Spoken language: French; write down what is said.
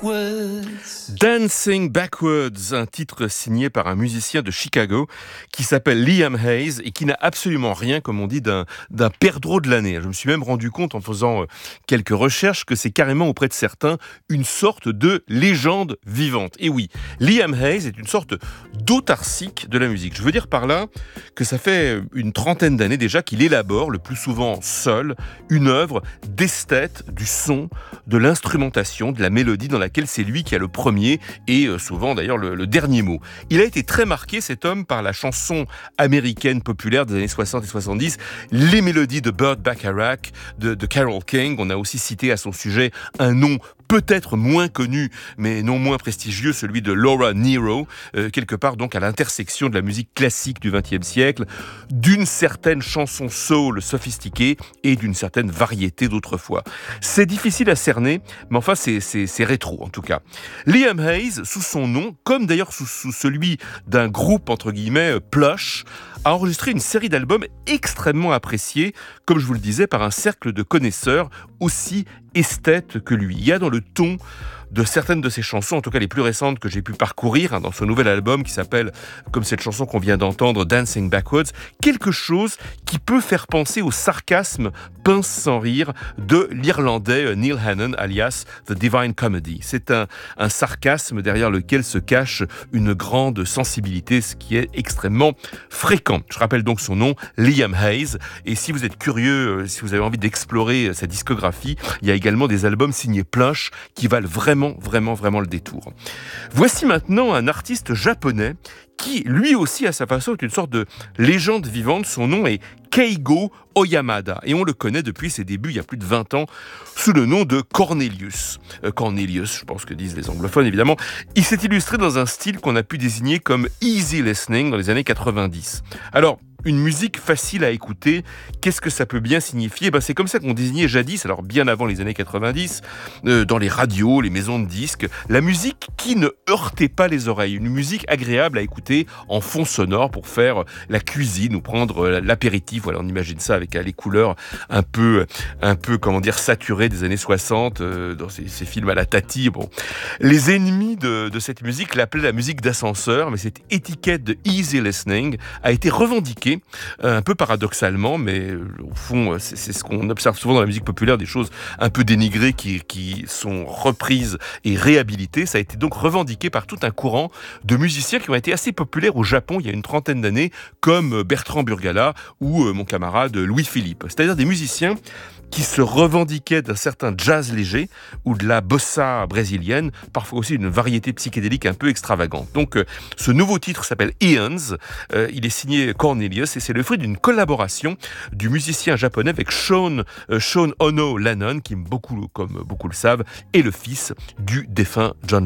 Dancing Backwards, un titre signé par un musicien de Chicago qui s'appelle Liam Hayes et qui n'a absolument rien, comme on dit, d'un perdreau de l'année. Je me suis même rendu compte en faisant quelques recherches que c'est carrément auprès de certains une sorte de légende vivante. Et oui, Liam Hayes est une sorte d'autarcique de la musique. Je veux dire par là que ça fait une trentaine d'années déjà qu'il élabore, le plus souvent seul, une œuvre d'esthète du son, de l'instrumentation, de la mélodie dans laquelle c'est lui qui a le premier et souvent d'ailleurs le dernier mot. Il a été très marqué, cet homme, par la chanson américaine populaire des années 60 et 70, les mélodies de Burt Bacharach, de Carole King. On a aussi cité à son sujet un nom peut-être moins connu, mais non moins prestigieux, celui de Laura Nyro, quelque part donc à l'intersection de la musique classique du XXe siècle, d'une certaine chanson soul sophistiquée et d'une certaine variété d'autrefois. C'est difficile à cerner, mais enfin c'est rétro en tout cas. Liam Hayes, sous son nom, comme d'ailleurs sous celui d'un groupe entre guillemets Plush, a enregistré une série d'albums extrêmement appréciés, comme je vous le disais, par un cercle de connaisseurs aussi esthètes que lui. Il y a dans le ton de certaines de ses chansons, en tout cas les plus récentes que j'ai pu parcourir, dans ce nouvel album qui s'appelle, comme cette chanson qu'on vient d'entendre, Dancing Backwards, quelque chose qui peut faire penser au sarcasme pince sans rire de l'Irlandais Neil Hannon, alias The Divine Comedy. C'est un sarcasme derrière lequel se cache une grande sensibilité, ce qui est extrêmement fréquent. Je rappelle donc son nom, Liam Hayes, et si vous êtes curieux, si vous avez envie d'explorer sa discographie, il y a également des albums signés Plush qui valent vraiment le détour. Voici maintenant un artiste japonais qui, lui aussi, à sa façon, est une sorte de légende vivante. Son nom est Keigo Oyamada, et on le connaît depuis ses débuts, il y a plus de 20 ans, sous le nom de Cornelius. Cornelius, je pense que disent les anglophones, évidemment. Il s'est illustré dans un style qu'on a pu désigner comme easy listening dans les années 90. Alors, une musique facile à écouter, qu'est-ce que ça peut bien signifier ? C'est comme ça qu'on désignait jadis, alors bien avant les années 90, dans les radios, les maisons de disques, la musique qui ne heurtait pas les oreilles, une musique agréable à écouter en fond sonore pour faire la cuisine ou prendre l'apéritif. Voilà, on imagine ça avec les couleurs un peu saturées des années 60, dans ces films à la Tati. Bon. Les ennemis de cette musique l'appelaient la musique d'ascenseur, mais cette étiquette de easy listening a été revendiquée un peu paradoxalement, mais au fond, c'est ce qu'on observe souvent dans la musique populaire, des choses un peu dénigrées qui sont reprises et réhabilitées. Ça a été donc revendiqué par tout un courant de musiciens qui ont été assez populaires au Japon il y a une trentaine d'années, comme Bertrand Burgala ou mon camarade Louis-Philippe. C'est-à-dire des musiciens qui se revendiquaient d'un certain jazz léger ou de la bossa brésilienne, parfois aussi une variété psychédélique un peu extravagante. Donc ce nouveau titre s'appelle Eons, il est signé Cornelius et c'est le fruit d'une collaboration du musicien japonais avec Sean Ono Lannon, qui, comme beaucoup le savent, est le fils du défunt John